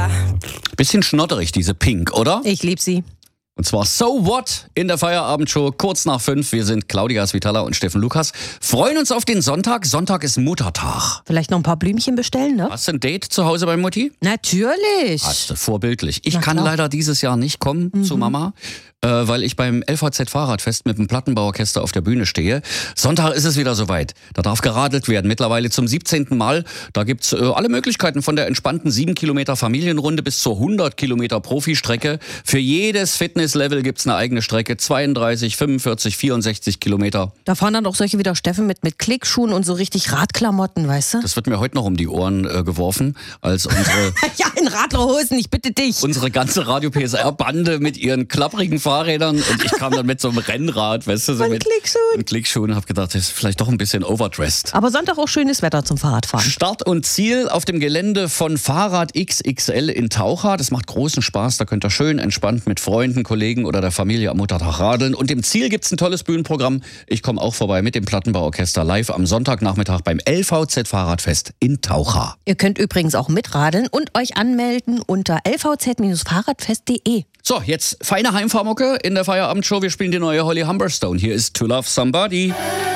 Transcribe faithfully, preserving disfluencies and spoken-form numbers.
Bisschen schnotterig, diese Pink, oder? Ich lieb sie. Und zwar So What in der Feierabendshow, kurz nach fünf. Wir sind Claudia Svitala und Steffen Lukas. Freuen uns auf den Sonntag. Sonntag ist Muttertag. Vielleicht noch ein paar Blümchen bestellen, ne? Hast du ein Date zu Hause bei Mutti? Natürlich. Hast du, vorbildlich. Ich Na kann klar. leider dieses Jahr nicht kommen Mhm. zu Mama, äh, weil ich beim L V Z-Fahrradfest mit dem Plattenbauorchester auf der Bühne stehe. Sonntag ist es wieder soweit. Da darf geradelt werden. Mittlerweile zum siebzehnten Mal. Da gibt's äh, alle Möglichkeiten von der entspannten sieben Kilometer Familienrunde bis zur hundert Kilometer Profistrecke. Für jedes Fitnesslevel gibt's eine eigene Strecke. zweiunddreißig, fünfundvierzig, vierundsechzig Kilometer. Da fahren dann auch solche wie der Steffen mit, mit Klickschuhen und so richtig Radklamotten, weißt du? Das wird mir heute noch um die Ohren äh, geworfen, als unsere... Ja, in Radlerhosen, ich bitte dich. Unsere ganze Radio-P S R-Bande mit ihren klapprigen Fahrrädern und ich kam dann mit so einem Rennrad, weißt du, so Und mit Klickschuhen. und Klickschuhen und hab gedacht, das ist vielleicht doch ein bisschen overdressed. Aber Sonntag auch schönes Wetter zum Fahrradfahren. Start und Ziel auf dem Gelände von Fahrrad X X L in Taucha. Das macht großen Spaß, da könnt ihr schön entspannt mit Freunden, Kollegen oder der Familie am Muttertag radeln. Und im Ziel gibt's ein tolles Bühnenprogramm. Ich komme auch vorbei mit dem Plattenbauorchester live am Sonntagnachmittag beim L V Z-Fahrradfest in Taucha. Ihr könnt übrigens auch mitradeln und euch anmelden unter l v z fahrradfest punkt de. So, jetzt feine Heimfahrmucke in der Feierabendshow. Wir spielen die neue Holly Humberstone. Hier ist To Love Somebody.